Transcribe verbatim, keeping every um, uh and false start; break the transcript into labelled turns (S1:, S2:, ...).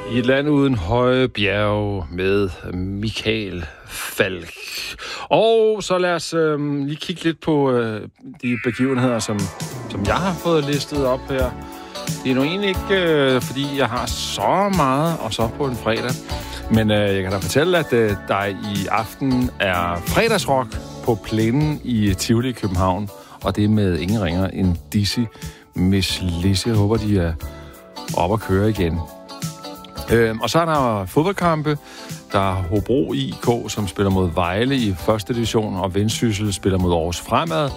S1: I et land uden høje bjerge med Michael Falch. Og så lad os øh, lige kigge lidt på øh, de begivenheder, som, som jeg har fået listet op her. Det er nu egentlig ikke, øh, fordi jeg har så meget, og så på en fredag. Men øh, jeg kan da fortælle, at øh, der i aften er fredagsrock på Plænen i Tivoli i København. Og det er med ingen ringer end Dizzy Miss Lizzy. Jeg håber, de er op at køre igen. Øh, og så er der fodboldkampe. Der er Hobro I K, som spiller mod Vejle i første division, og Vendsyssel spiller mod Aarhus Fremad.